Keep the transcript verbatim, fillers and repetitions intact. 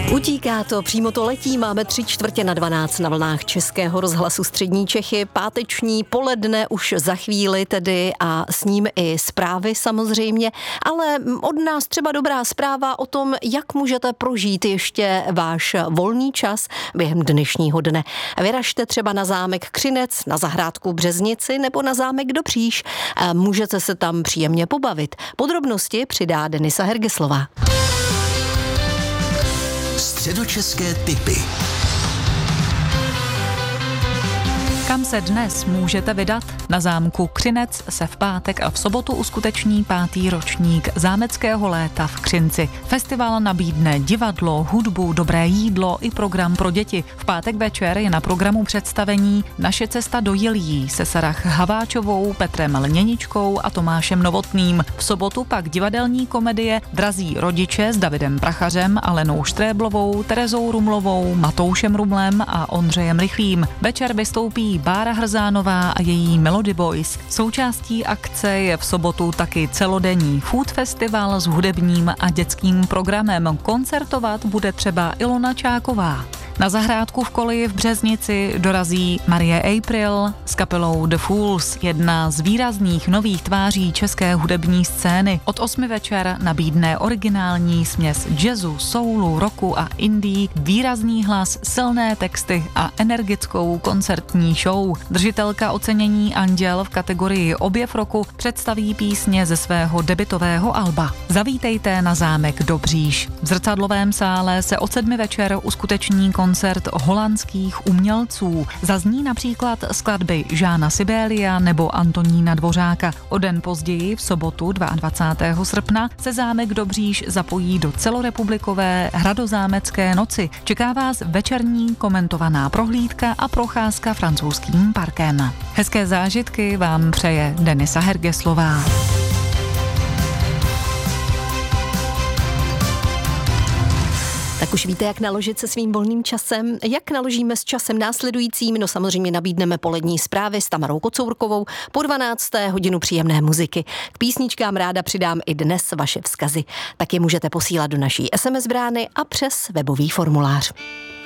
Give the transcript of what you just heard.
Utíká to, přímo to letí, máme tři čtvrtě na dvanáct na vlnách Českého rozhlasu Střední Čechy, páteční poledne už za chvíli tedy a s ním i zprávy samozřejmě, ale od nás třeba dobrá zpráva o tom, jak můžete prožít ještě váš volný čas během dnešního dne. Vyražte třeba na zámek Křinec, na zahrádku Březnici nebo na zámek Dobříš. Můžete se tam příjemně pobavit. Podrobnosti přidá Denisa Hergeslová. Středočeské tipy. Kam se dnes můžete vydat? Na zámku Křinec se v pátek a v sobotu uskuteční pátý ročník zámeckého léta v Křinci. Festival nabídne divadlo, hudbu, dobré jídlo i program pro děti. V pátek večer je na programu představení Naše cesta do Jiljí se Sarah Haváčovou, Petrem Lněničkou a Tomášem Novotným. V sobotu pak divadelní komedie Drazí rodiče s Davidem Prachařem, Alenou Štréblovou, Terezou Rumlovou, Matoušem Rumlem a Ondřejem Rychlým. Večer vystoupí Bára Hrzánová a její Melody Boys. Součástí akce je v sobotu taky celodenní food festival s hudebním a dětským programem. Koncertovat bude třeba Ilona Čáková. Na zahrádku v Koleji v Březnici dorazí Marie April s kapelou The Fools, jedna z výrazných nových tváří české hudební scény. Od osmi večer nabídne originální směs jazzu, soulu, rocku a indie, výrazný hlas, silné texty a energickou koncertní show. Držitelka ocenění Anděl v kategorii Objev roku představí písně ze svého debutového alba. Zavítejte na zámek Dobříš. V zrcadlovém sále se od sedmi večer uskuteční koncert holandských umělců. Zazní například skladby Žána Sibélia nebo Antonína Dvořáka. O den později, v sobotu dvacátého druhého srpna, se zámek Dobříš zapojí do celorepublikové hradozámecké noci. Čeká vás večerní komentovaná prohlídka a procházka francouzským parkem. Hezké zážitky vám přeje Denisa Hergeslová. Tak už víte, jak naložit se svým volným časem. Jak naložíme s časem následujícím? No samozřejmě nabídneme polední zprávy s Tamarou Kocourkovou, po dvanácté hodinu příjemné muziky. K písničkám ráda přidám i dnes vaše vzkazy. Tak je můžete posílat do naší es em es brány a přes webový formulář.